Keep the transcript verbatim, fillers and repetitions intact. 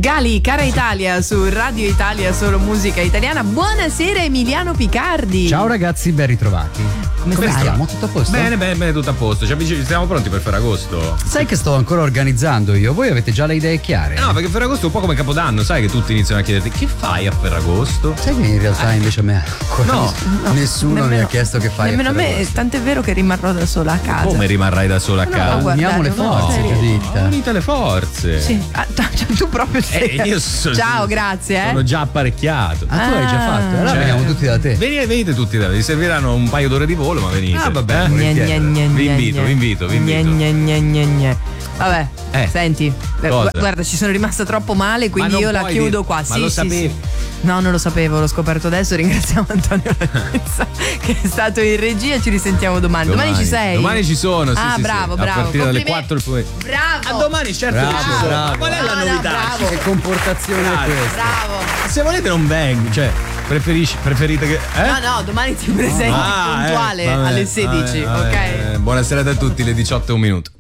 Gali, cara Italia, su Radio Italia, solo musica italiana. Buonasera Emiliano Picardi. Ciao ragazzi, ben ritrovati. Come, Come stai? stiamo? Tutto a posto? Bene, bene, bene, tutto a posto. Ci avvicin- siamo pronti per Ferragosto? Sai che sto ancora organizzando io? Voi avete già le idee chiare? No, perché Ferragosto è un po' come Capodanno, sai che tutti iniziano a chiederti che fai a Ferragosto? Sai che in realtà invece a me ancora No, no, nessuno nemmeno, mi ha chiesto che fai nemmeno a a me, Ferragosto. tant'è vero che rimarrò da sola a casa. Come rimarrai da sola a No, casa? guarda, Uniamo le guarda, forze, no, Giuditta. Unite le forze. Sì, ah, cioè, tu proprio sei. Eh, io so- Ciao, grazie, eh. Sono già apparecchiato. Ma tu hai già fatto? Allora Cioè, veniamo tutti da te. Venite, venite tutti da me. Vi serviranno un paio d'ore di volo, ma venite. Ah, vabbè, eh? Gne, gne, gne, Vi gne, invito, gne. vi invito, vi invito. Gne, gne, gne, gne. Vabbè, Eh, senti, eh, cosa? gu- guarda, ci sono rimasta troppo male, quindi non io la puoi chiudo dire- qua. Ma sì, lo sì, sapevi? sì. No, non lo sapevo, l'ho scoperto adesso. Ringraziamo Antonio Lagnizza che è stato in regia. Ci risentiamo domani. Domani, ci sei? Domani ci sono, sì, Ah, sì, sì. bravo, A bravo. partire dalle Complimenti. quattro il pomeriggio. Bravo. A domani, certo Bravo, che ci sono. bravo. Ma qual è la No, no, novità? bravo. Che comportazione è Bravo. questa? Bravo. Se volete non vengo, cioè, preferisci, preferite che. Eh? No, no, domani ti presenti Ah, eh, puntuale vabbè, alle sedici, vabbè, vabbè. ok? Buonasera a tutti, le diciotto e un minuto.